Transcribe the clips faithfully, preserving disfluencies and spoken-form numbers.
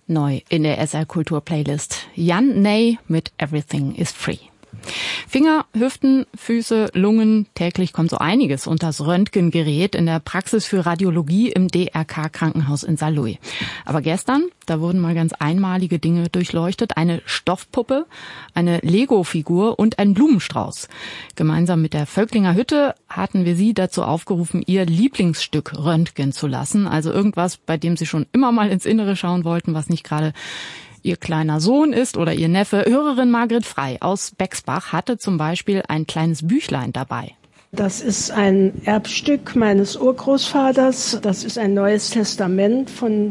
Neu in der S R Kultur Playlist. Jan Ney mit Everything is Free. Finger, Hüften, Füße, Lungen, täglich kommt so einiges unters Röntgengerät in der Praxis für Radiologie im D R K-Krankenhaus in Saarlouis. Aber gestern, da wurden mal ganz einmalige Dinge durchleuchtet. Eine Stoffpuppe, eine Lego-Figur und ein Blumenstrauß. Gemeinsam mit der Völklinger Hütte hatten wir Sie dazu aufgerufen, Ihr Lieblingsstück röntgen zu lassen. Also irgendwas, bei dem Sie schon immer mal ins Innere schauen wollten, was nicht gerade Ihr kleiner Sohn ist oder Ihr Neffe. Hörerin Margret Frei aus Bexbach hatte zum Beispiel ein kleines Büchlein dabei. Das ist ein Erbstück meines Urgroßvaters. Das ist ein Neues Testament von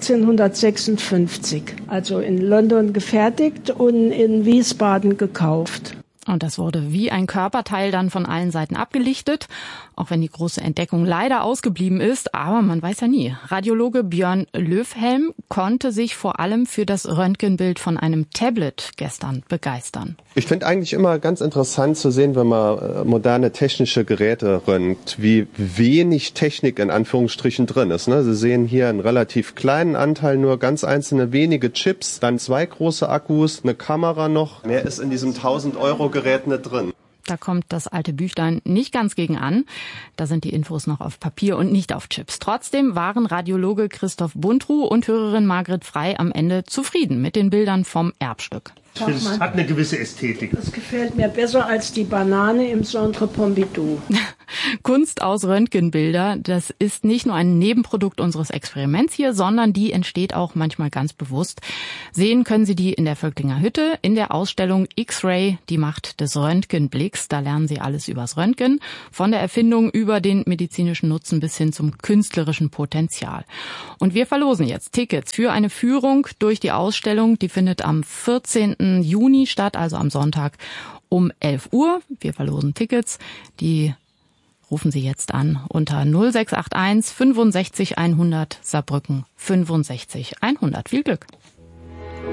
achtzehnhundertsechsundfünfzig. Also in London gefertigt und in Wiesbaden gekauft. Und das wurde wie ein Körperteil dann von allen Seiten abgelichtet, auch wenn die große Entdeckung leider ausgeblieben ist. Aber man weiß ja nie. Radiologe Björn Löfhelm konnte sich vor allem für das Röntgenbild von einem Tablet gestern begeistern. Ich finde eigentlich immer ganz interessant zu sehen, wenn man moderne technische Geräte röntgt, wie wenig Technik in Anführungsstrichen drin ist. Sie sehen hier einen relativ kleinen Anteil, nur ganz einzelne wenige Chips, dann zwei große Akkus, eine Kamera noch. Mehr ist in diesem tausend Euro Gerät nicht drin. Da kommt das alte Büchlein nicht ganz gegen an. Da sind die Infos noch auf Papier und nicht auf Chips. Trotzdem waren Radiologe Christoph Buntruh und Hörerin Margret Frei am Ende zufrieden mit den Bildern vom Erbstück. Ich finde, es hat eine gewisse Ästhetik. Das gefällt mir besser als die Banane im Centre Pompidou. Kunst aus Röntgenbilder, das ist nicht nur ein Nebenprodukt unseres Experiments hier, sondern die entsteht auch manchmal ganz bewusst. Sehen können Sie die in der Völklinger Hütte, in der Ausstellung X-Ray, die Macht des Röntgenblicks. Da lernen Sie alles übers Röntgen, von der Erfindung über den medizinischen Nutzen bis hin zum künstlerischen Potenzial. Und wir verlosen jetzt Tickets für eine Führung durch die Ausstellung. Die findet am vierzehnten Juni statt, also am Sonntag um elf Uhr. Wir verlosen Tickets, die rufen Sie jetzt an unter null sechs acht eins fünfundsechzig hundert Saarbrücken fünfundsechzig hundert. Viel Glück!